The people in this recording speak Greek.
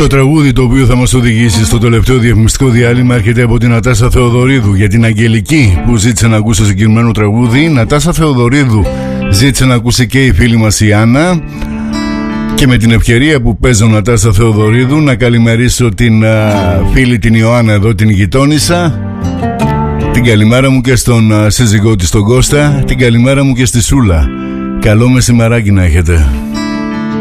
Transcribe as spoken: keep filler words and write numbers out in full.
Το τραγούδι το οποίο θα μας οδηγήσει στο τελευταίο διαφημιστικό διάλειμμα έρχεται από την Νατάσα Θεοδωρίδου. Για την Αγγελική που ζήτησε να ακούσει το συγκεκριμένο τραγούδι, Νατάσα Θεοδωρίδου ζήτησε να ακούσει και η φίλη μας η Άννα. Και με την ευκαιρία που παίζω Νατάσα Θεοδωρίδου να καλημερίσω την α, φίλη την Ιωάννα εδώ, την γειτόνισσα. Την καλημέρα μου και στον α, σύζυγό της τον Κώστα. Την καλημέρα μου και στη Σούλα. Καλό μεσημεράκι να έχετε.